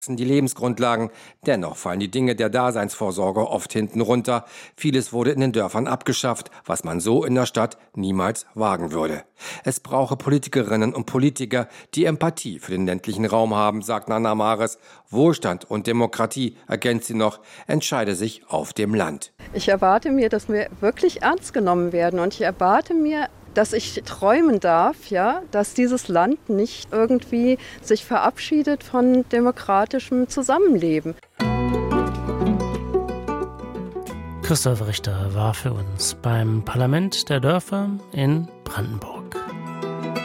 die Lebensgrundlagen. Dennoch fallen die Dinge der Daseinsvorsorge oft hinten runter. Vieles wurde in den Dörfern abgeschafft, was man so in der Stadt niemals wagen würde. Es brauche Politikerinnen und Politiker, die Empathie für den ländlichen Raum haben, sagt Nanna Mares. Wohlstand und Demokratie, ergänzt sie noch, entscheide sich auf dem Land. Ich erwarte mir, dass wir wirklich ernst genommen werden und ich erwarte mir, dass ich träumen darf, ja, dass dieses Land nicht irgendwie sich verabschiedet von demokratischem Zusammenleben. Christoph Richter war für uns beim Parlament der Dörfer in Brandenburg.